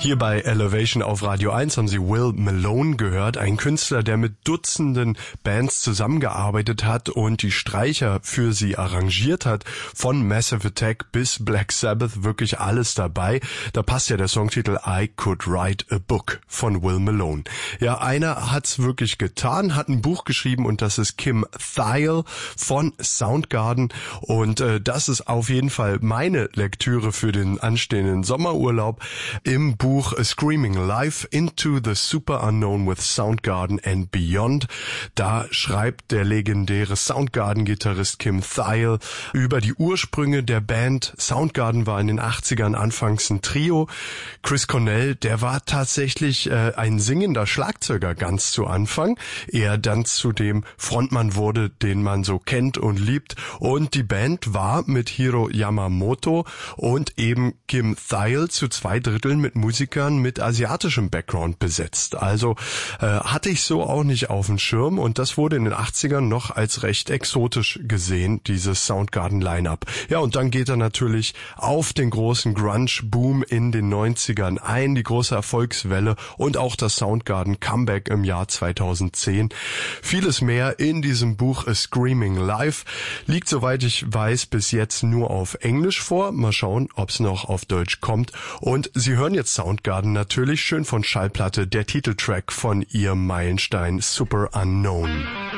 Hier bei Elevation auf Radio 1 haben Sie Will Malone gehört, ein Künstler, der mit Dutzenden Bands zusammengearbeitet hat und die Streicher für sie arrangiert hat. Von Massive Attack bis Black Sabbath, wirklich alles dabei. Da passt ja der Songtitel I Could Write a Book von Will Malone. Ja, einer hat's wirklich getan, hat ein Buch geschrieben und das ist Kim Thayil von Soundgarden und das ist auf jeden Fall meine Lektüre für den anstehenden Sommerurlaub. Im Buch Screaming Life Into the Super Unknown with Soundgarden and Beyond. Da schreibt der legendäre Soundgarden-Gitarrist Kim Thayil über die Ursprünge der Band. Soundgarden war in den 80ern anfangs ein Trio. Chris Cornell, der war tatsächlich ein singender Schlagzeuger ganz zu Anfang. Er dann zu dem Frontmann wurde, den man so kennt und liebt. Und die Band war mit Hiro Yamamoto und eben Kim Thayil zu 2/3 mit Musikern mit asiatischem Background besetzt. Also hatte ich so auch nicht auf dem Schirm und das wurde in den 80ern noch als recht exotisch gesehen, dieses Soundgarden-Line-Up. Ja, und dann geht er natürlich auf den großen Grunge-Boom in den 90ern ein, die große Erfolgswelle und auch das Soundgarden-Comeback im Jahr 2010. Vieles mehr in diesem Buch A Screaming Life liegt, soweit ich weiß, bis jetzt nur auf Englisch vor. Mal schauen, ob es noch auf Deutsch kommt. Und Sie hören jetzt Soundgarden natürlich schön von Schallplatte, der Titeltrack von ihrem Meilenstein Super Unknown.